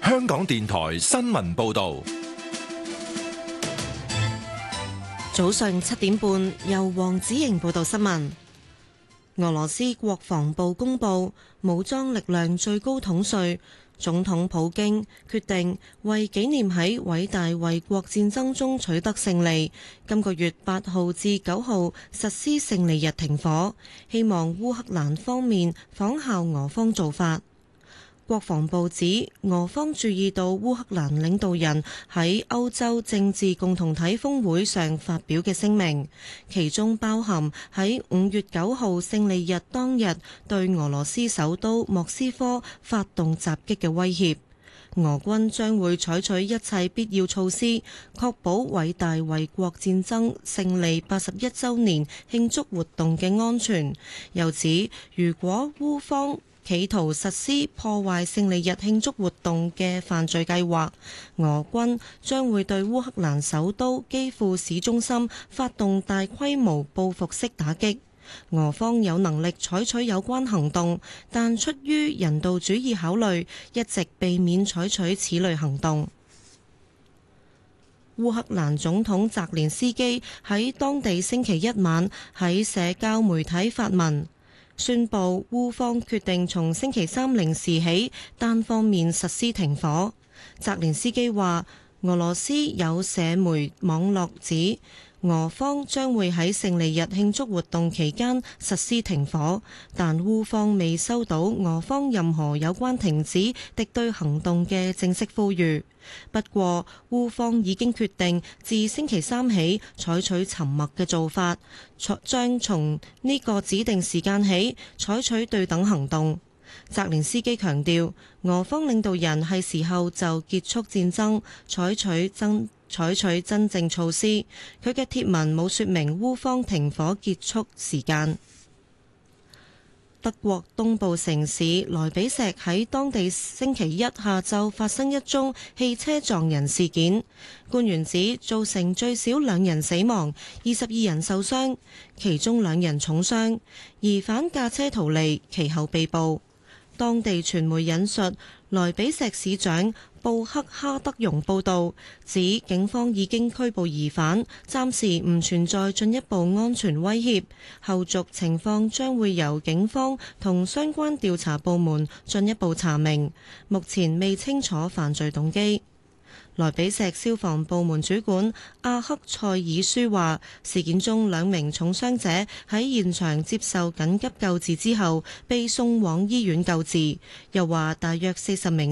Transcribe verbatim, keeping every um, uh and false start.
香港電台新聞報道。 早上七點半，由黃子瑩報道新聞。俄羅斯國防部公布，武裝力量最高統帥總統普京決定為紀念喺偉大衛國戰爭中取得勝利，今個月八號至九號實施勝利日停火，希望烏克蘭方面仿效俄方做法。國防部指，俄方注意到烏克蘭領導人喺歐洲政治共同體峰會上發表嘅聲明，其中包含喺五月九號勝利日當日對俄羅斯首都莫斯科發動襲擊嘅威脅。俄軍將會採取一切必要措施，確保偉大衛國戰爭勝利八十一週年慶祝活動嘅安全。又指，如果烏方企圖實施破壞勝利日慶祝活動嘅犯罪計劃，俄軍將會對烏克蘭首都基輔市中心發動大規模報復式打擊。俄方有能力採取有關行動，但出於人道主義考慮，一直避免採取此類行動。烏克蘭總統澤連斯基喺當地星期一晚喺社交媒體發文，宣布烏方決定從星期三零時起單方面實施停火。澤連斯基話，俄羅斯有社媒網絡指俄方將會喺勝利日慶祝活動期間實施停火，但烏方未收到俄方任何有關停止敵對行動嘅正式呼籲。不過，烏方已經決定自星期三起採取沉默嘅做法，將從呢個指定時間起採取對等行動。澤連斯基強調，俄方領導人係時候就結束戰爭，採取真採取真正措施。佢嘅貼文冇說明烏方停火結束時間。德國東部城市萊比錫喺當地星期一下晝發生一宗汽車撞人事件，官員指造成最少兩人死亡，二十二人受傷，其中兩人重傷，疑犯駕車逃離，其後被捕。當地傳媒引述萊比錫市長布克哈德容報道，指警方已經拘捕疑犯，暫時唔存在進一步安全威脅，後續情況將會由警方同相關調查部門進一步查明，目前未清楚犯罪動機。萊比錫消防部門主管阿克塞爾舒話，事件中兩名重傷者喺現場接受緊急救治之後被送往醫院救治，又話大約四十名